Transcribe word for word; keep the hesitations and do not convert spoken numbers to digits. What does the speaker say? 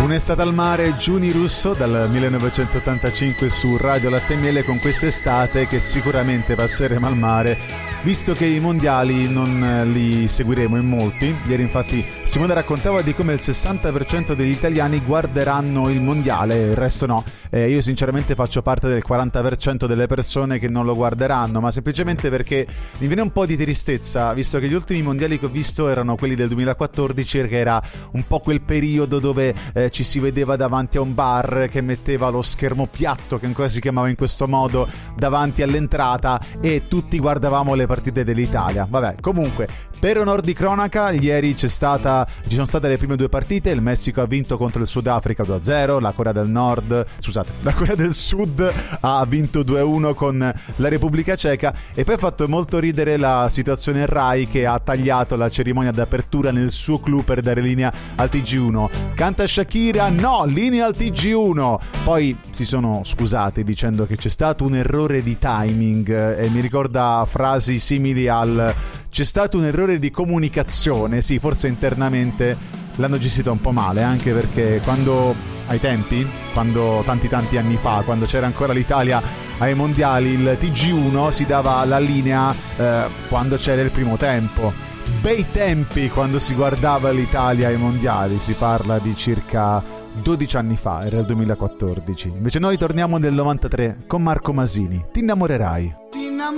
Un'estate al mare, Giuni Russo dal millenovecentottantacinque su Radio Latte e Miele, con quest'estate che sicuramente passeremo al mare, visto che i mondiali non li seguiremo in molti. Ieri infatti Simone raccontava di come il sessanta per cento degli italiani guarderanno il mondiale, il resto no. Eh, io sinceramente faccio parte del quaranta per cento delle persone che non lo guarderanno, ma semplicemente perché mi viene un po' di tristezza, visto che gli ultimi mondiali che ho visto erano quelli del duemilaquattordici, che era un po' quel periodo dove eh, ci si vedeva davanti a un bar che metteva lo schermo piatto, che ancora si chiamava in questo modo, davanti all'entrata, e tutti guardavamo le partite dell'Italia. Vabbè, comunque, per onor di cronaca, ieri c'è stata, ci sono state le prime due partite. Il Messico ha vinto contro il Sudafrica due a zero, la Corea del Nord, scusate, la Corea del Sud ha vinto due a uno con la Repubblica Ceca. E poi ha fatto molto ridere la situazione Rai, che ha tagliato la cerimonia d'apertura nel suo club per dare linea al T G uno. Canta Shakira, no, linea al T G uno. Poi si sono scusati dicendo che c'è stato un errore di timing, e mi ricorda frasi simili al c'è stato un errore di comunicazione. Sì, forse internamente l'hanno gestita un po' male, anche perché quando ai tempi, quando tanti tanti anni fa, quando c'era ancora l'Italia ai mondiali, il T G uno si dava la linea eh, quando c'era il primo tempo. Bei tempi quando si guardava l'Italia ai mondiali, si parla di circa dodici anni fa, era il duemilaquattordici. Invece noi torniamo nel novantatré con Marco Masini, Ti innamorerai.